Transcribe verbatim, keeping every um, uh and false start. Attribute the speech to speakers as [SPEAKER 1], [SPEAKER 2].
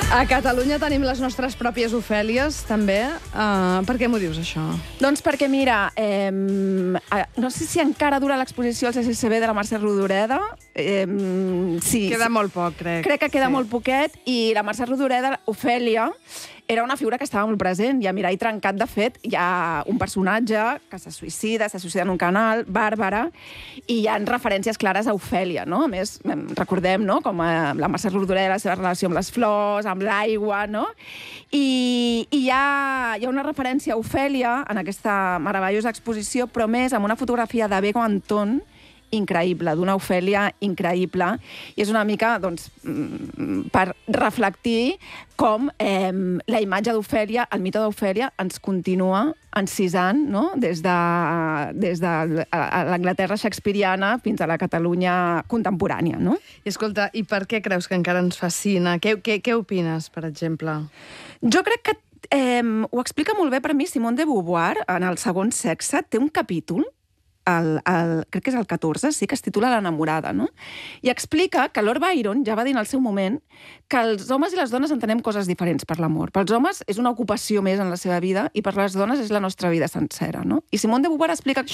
[SPEAKER 1] A Catalunya tenim les nostres pròpies Ofèlies, també. Uh, per què m'ho dius, això?
[SPEAKER 2] Doncs perquè, mira, eh, no sé si encara dura l'exposició al C C C B de la Mercè Rodoreda. Eh, sí,
[SPEAKER 1] Queda molt poc, crec.
[SPEAKER 2] Crec que queda
[SPEAKER 1] sí.
[SPEAKER 2] molt poquet. I la Mercè Rodoreda, Ofèlia, era una figura que estava molt present. I a Mirall Trencat, de fet, hi ha un personatge que se suïcida, se suïcida en un canal, Bàrbara, i hi ha referències clares a Ofèlia, no? A més, recordem, no?, com a la Mercè Rodoreda, la seva relació amb les flors, amb l'aigua, no? I, i hi, ha, hi ha una referència a Ofèlia en aquesta meravellosa exposició, però més amb una fotografia de Bego Anton, increïble, d'una Ofèlia increïble, i és una mica, doncs, per reflectir com eh, la imatge d'Ofèlia, el mite d'Ofèlia, ens continua encisant, no?, des de, des de l'Anglaterra shakespeariana fins a la Catalunya contemporània, no?
[SPEAKER 1] I escolta, i per què creus que encara ens fascina? Què, què, què opines, per exemple?
[SPEAKER 2] Jo crec que eh, ho explica molt bé per mi Simone de Beauvoir, en El segon sexe, té un capítol, El, el, crec que és el catorze, sí, que es titula L'enamorada, no? I explica que Lord Byron ja va dir en el seu moment que els homes i les dones entenem coses diferents per l'amor. Pels homes és una ocupació més en la seva vida i per les dones és la nostra vida sencera, no? I Simone de Beauvoir explica